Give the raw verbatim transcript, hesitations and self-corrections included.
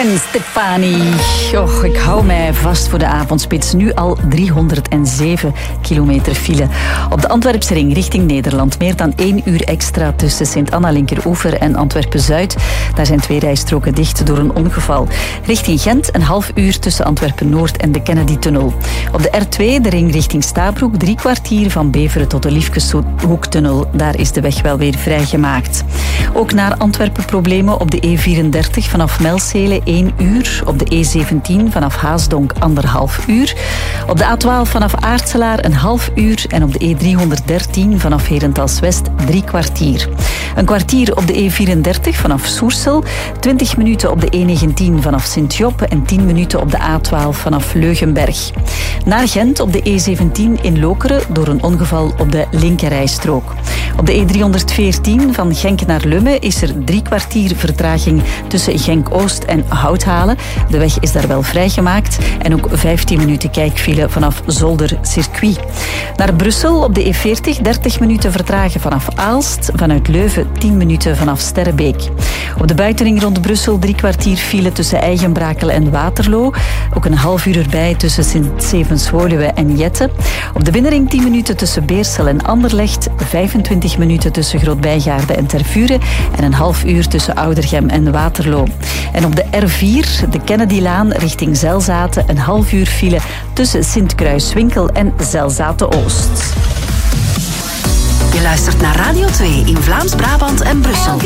Gwen Stefani. Och, ik hou mij vast voor de avondspits. Nu al driehonderdzeven kilometer file. Op de Antwerpse ring richting Nederland. Meer dan één uur extra tussen Sint-Anna-Linkeroever en Antwerpen-Zuid. Daar zijn twee rijstroken dicht door een ongeval. Richting Gent een half uur tussen Antwerpen-Noord en de Kennedy-tunnel. Op de R twee, de ring richting Stabroek, drie kwartier van Beveren tot de Liefkeshoektunnel. Daar is de weg wel weer vrijgemaakt. Ook naar Antwerpen problemen op de E vierendertig vanaf Melzele één uur. Op de E zeventien vanaf Haasdonk anderhalf uur. Op de A twaalf vanaf Aartselaar een half uur. En op de E driehonderddertien vanaf Herentals-West drie kwartier. Een kwartier op de E vierendertig vanaf Soersel. twintig minuten op de E negentien vanaf Sint-Job. En tien minuten op de A twaalf vanaf Leugenberg. Naar Gent op de E zeventien in Lokeren door een ongeval op de linkerrijstrook. Op de E driehonderdveertien van Genk naar Lummen is er drie kwartier vertraging tussen Genk-Oost en Houthalen. De weg is daar wel vrijgemaakt. En ook vijftien minuten kijkfile vanaf Zolder-Circuit. Naar Brussel op de E veertig, dertig minuten vertragen vanaf Aalst. Vanuit Leuven tien minuten vanaf Sterrebeek. Op de buitenring rond Brussel drie kwartier file tussen Eigenbrakel en Waterloo. Ook een half uur erbij tussen Sint-Stevens-Woluwe en Jette. Op de binnenring tien minuten tussen Beersel en Anderlecht. vijfentwintig minuten tussen Groot-Bijgaarde en Tervuren. En een half uur tussen Oudergem en Waterloo. En op de R vier, de Kennedylaan richting Zelzaten, een half uur file tussen Sint-Kruiswinkel en Zelzaten-Oost. Je luistert naar Radio twee in Vlaams-Brabant en Brussel.